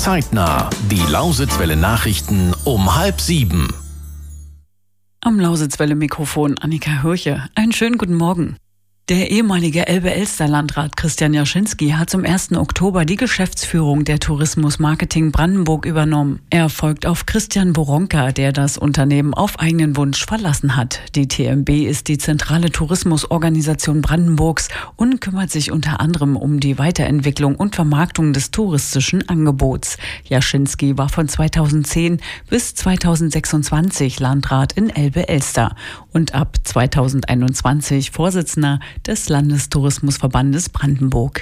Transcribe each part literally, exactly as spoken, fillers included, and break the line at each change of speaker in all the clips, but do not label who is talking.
Zeitnah. Die Lausitzwelle Nachrichten um halb sieben.
Am Lausitzwelle-Mikrofon Annika Hürche. Einen schönen guten Morgen. Der ehemalige Elbe-Elster-Landrat Christian Jaschinski hat zum ersten Oktober die Geschäftsführung der Tourismus Marketing Brandenburg übernommen. Er folgt auf Christian Boronka, der das Unternehmen auf eigenen Wunsch verlassen hat. Die T M B ist die zentrale Tourismusorganisation Brandenburgs und kümmert sich unter anderem um die Weiterentwicklung und Vermarktung des touristischen Angebots. Jaschinski war von zweitausendzehn bis zweitausendsechsundzwanzig Landrat in Elbe-Elster und ab zweitausendeinundzwanzig Vorsitzender des Landestourismusverbandes Brandenburg.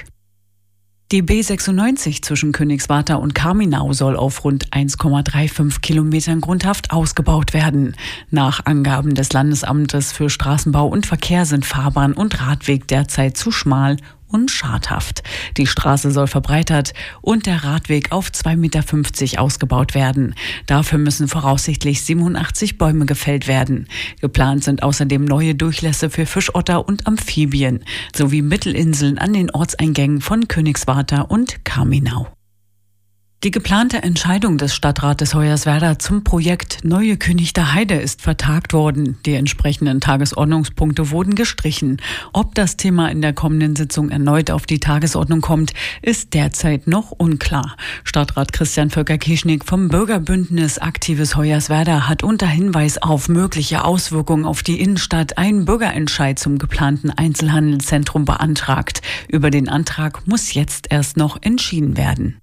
Die B sechsundneunzig zwischen Königswarter und Kaminau soll auf rund eins Komma fünfunddreißig Kilometern Grundhaft ausgebaut werden. Nach Angaben des Landesamtes für Straßenbau und Verkehr sind Fahrbahn und Radweg derzeit zu schmal und schadhaft. Die Straße soll verbreitert und der Radweg auf zwei Komma fünfzig Meter ausgebaut werden. Dafür müssen voraussichtlich siebenundachtzig Bäume gefällt werden. Geplant sind außerdem neue Durchlässe für Fischotter und Amphibien sowie Mittelinseln an den Ortseingängen von Königswarter und Kaminau. Die geplante Entscheidung des Stadtrates Hoyerswerda zum Projekt Neue Könichter Heide ist vertagt worden. Die entsprechenden Tagesordnungspunkte wurden gestrichen. Ob das Thema in der kommenden Sitzung erneut auf die Tagesordnung kommt, ist derzeit noch unklar. Stadtrat Christian Völker-Kieschnick vom Bürgerbündnis Aktives Hoyerswerda hat unter Hinweis auf mögliche Auswirkungen auf die Innenstadt einen Bürgerentscheid zum geplanten Einzelhandelszentrum beantragt. Über den Antrag muss jetzt erst noch entschieden werden.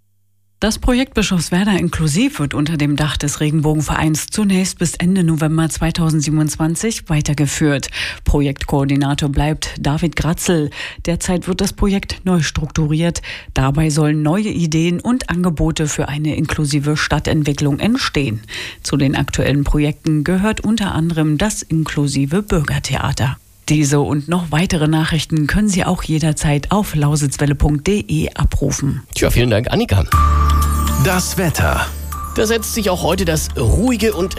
Das Projekt Bischofswerda inklusiv wird unter dem Dach des Regenbogenvereins zunächst bis Ende November zweitausendsiebenundzwanzig weitergeführt. Projektkoordinator bleibt David Gratzel. Derzeit wird das Projekt neu strukturiert. Dabei sollen neue Ideen und Angebote für eine inklusive Stadtentwicklung entstehen. Zu den aktuellen Projekten gehört unter anderem das inklusive Bürgertheater. Diese und noch weitere Nachrichten können Sie auch jederzeit auf lausitzwelle punkt de abrufen.
Tja, vielen Dank, Annika.
Das Wetter.
Da setzt sich auch heute das ruhige und